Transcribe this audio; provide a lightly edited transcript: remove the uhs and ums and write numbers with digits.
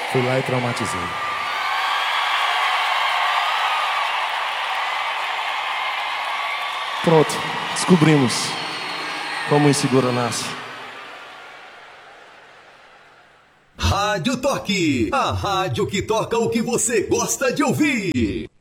Fui lá e traumatizei. Pronto, descobrimos como o inseguro nasce. Rádio Toque, a rádio que toca o que você gosta de ouvir.